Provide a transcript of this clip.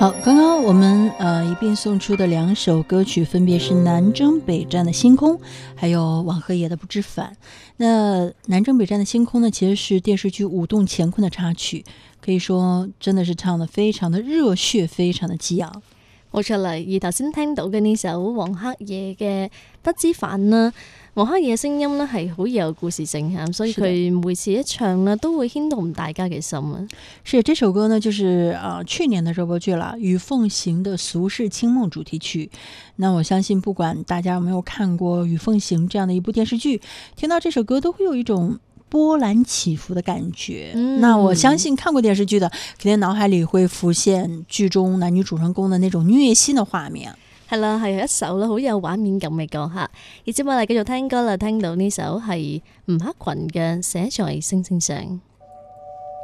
好，刚刚我们一并送出的两首歌曲，分别是南征北战的星空，还有王鹤野的不知返。那南征北战的星空呢，其實是電視劇舞動乾坤的插曲，可以說真的是唱得非常的熱血，非常的激昂。 冇錯啦，而頭先聽到嘅呢首王鶴野嘅不知返啦，王鶴野嘅聲音呢係好有故事性嚇，所以佢每次一唱呢都會牽動大家嘅心啊。 是，這首歌呢就是去年的熱播劇啦，《與鳳行》的《俗世清夢》主題曲。那我相信不管大家有沒有看過《與鳳行》這樣的一部電視劇，聽到這首歌都會有一種波瀾起伏的感覺。那我相信看過電視劇的肯定腦海裡會浮現劇中男女主人公的那種虐心的畫面。 係啦，係一首啦好有畫面感嘅歌嚇。而接落嚟繼續聽歌啦，聽到呢首係吳克群嘅《寫在星星上》。